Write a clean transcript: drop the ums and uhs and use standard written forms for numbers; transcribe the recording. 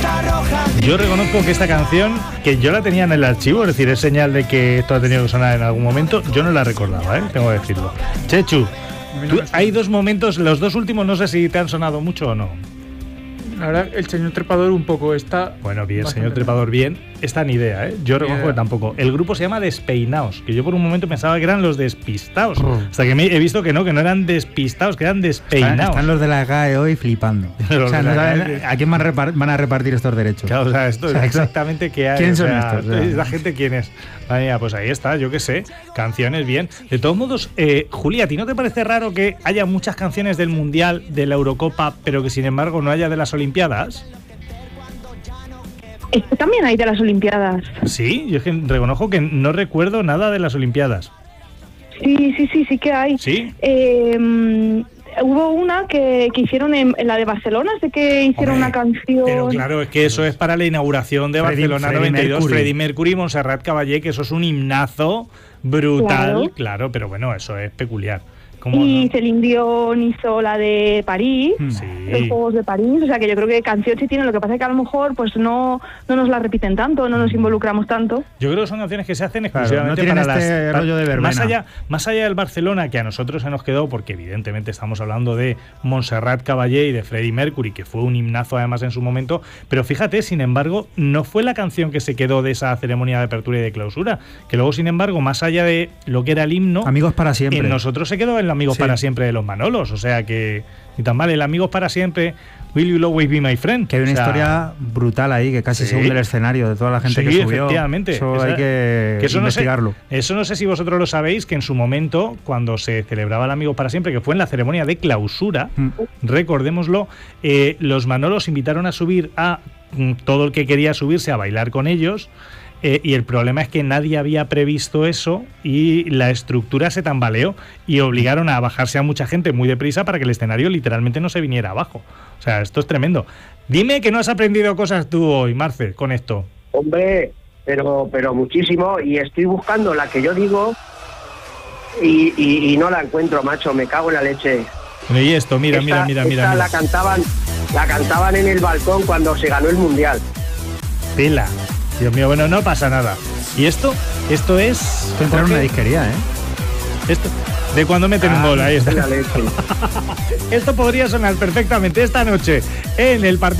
Yo reconozco que esta canción, que yo la tenía en el archivo, es decir, es señal de que esto ha tenido que sonar en algún momento, yo no la recordaba, tengo que decirlo. Chechu, hay dos momentos, los dos últimos no sé si te han sonado mucho o no. La verdad, el señor Trepador un poco está... Bueno, bien, señor Trepador, bien. Esta ni idea, Yo reconozco que tampoco. El grupo se llama Despeinaos, que yo por un momento pensaba que eran los despistados. Hasta que he visto que no eran despistados, que eran despeinados. Están los de la GAE hoy flipando. O sea, no saben a quién van a repartir estos derechos. Claro, o sea, esto es exactamente qué hay. ¿Quién son estos? ¿La gente quién es? Vaya, pues ahí está, yo qué sé. Canciones bien. De todos modos, Julia, ¿a ti no te parece raro que haya muchas canciones del Mundial, de la Eurocopa, pero que sin embargo no haya de las Olimpiadas? Esto también hay de las Olimpiadas. Sí, yo es que reconozco que no recuerdo nada de las Olimpiadas. Sí que hay. ¿Sí? Hubo una que hicieron en la de Barcelona, sé que hicieron una canción... Pero claro, es que eso es para la inauguración de Barcelona 92, Freddie Mercury y Montserrat Caballé, que eso es un himnazo brutal, claro, pero bueno, eso es peculiar. Y Celine Dion hizo la de París, los Juegos de París, o sea que yo creo que canción sí tiene, lo que pasa es que a lo mejor pues no nos la repiten tanto, no nos involucramos tanto. Yo creo que son canciones que se hacen exclusivamente para este rollo de verbena. Más allá del Barcelona, que a nosotros se nos quedó, porque evidentemente estamos hablando de Montserrat Caballé y de Freddie Mercury, que fue un himnazo además en su momento, pero fíjate, sin embargo, no fue la canción que se quedó de esa ceremonia de apertura y de clausura, que luego, sin embargo, más allá de lo que era el himno, Amigos para siempre, en nosotros se quedó en Amigos para siempre de los Manolos, o sea que ni tan mal, el Amigos para siempre, Will You Always Be My Friend. Que hay una historia brutal ahí, que casi se hunde el escenario de toda la gente que subió. Efectivamente. Eso hay que investigarlo. Eso no sé si vosotros lo sabéis, que en su momento, cuando se celebraba el Amigos para siempre, que fue en la ceremonia de clausura, recordémoslo, los Manolos invitaron a subir a todo el que quería subirse a bailar con ellos. Y el problema es que nadie había previsto eso y la estructura se tambaleó y obligaron a bajarse a mucha gente muy deprisa para que el escenario literalmente no se viniera abajo. O sea, esto es tremendo. Dime que no has aprendido cosas tú hoy, Marce, con esto. Hombre, pero muchísimo, y estoy buscando la que yo digo y no la encuentro, macho, me cago en la leche. Y esto, mira. La cantaban en el balcón cuando se ganó el Mundial. Tela. Dios mío, bueno, no pasa nada. ¿Y esto? Esto es... Esto entra en una disquería, Esto, de cuando meten un gol, ahí está. Esto podría sonar perfectamente esta noche en el partido.